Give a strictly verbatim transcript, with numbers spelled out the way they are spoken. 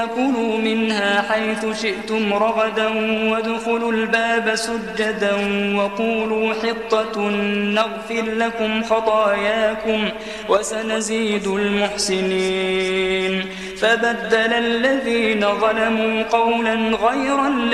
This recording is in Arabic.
كلوا منها حيث شئتم رغدا وادخلوا الباب سجدا وقولوا حطة نغفر لكم خطاياكم وسنزيد المحسنين. فبدل الذين ظلموا قولا غير